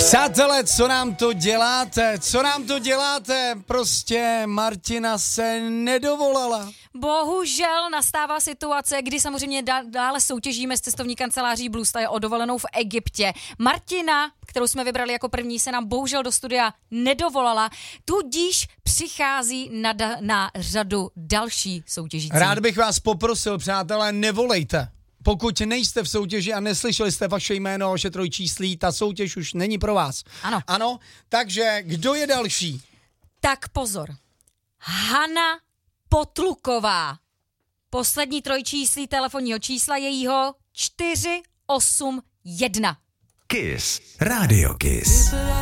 Přátelé, co nám to děláte? Co nám to děláte? Prostě Martina se nedovolala. Bohužel nastává situace, kdy samozřejmě dále soutěžíme s cestovní kanceláří Blue Star o dovolenou v Egyptě. Martina, kterou jsme vybrali jako první, se nám bohužel do studia nedovolala, tudíž přichází na řadu další soutěžící. Rád bych vás poprosil, přátelé, nevolejte. Pokud nejste v soutěži a neslyšeli jste vaše jméno, vaše trojčíslí, ta soutěž už není pro vás. Ano. Ano, takže kdo je další? Tak pozor. Hana Potluková. Poslední trojčíslí telefonního čísla jejího 481. Kiss. Radio Kiss.